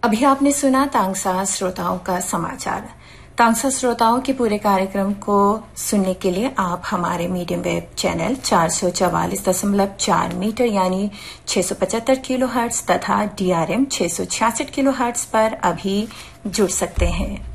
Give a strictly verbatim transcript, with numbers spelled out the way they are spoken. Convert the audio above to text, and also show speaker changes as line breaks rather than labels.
अभी आपने सुना तांगसा श्रोताओं का समाचार। तांगसा श्रोताओं के पूरे कार्यक्रम को सुनने के लिए आप हमारे मीडियम वेव चैनल चार सौ चवालीस दशमलव चार मीटर यानी छह सौ पचहत्तर किलो हर्ट्ज तथा डीआरएम छह सौ छियासठ किलो हर्ट्ज पर अभी जुड़ सकते हैं।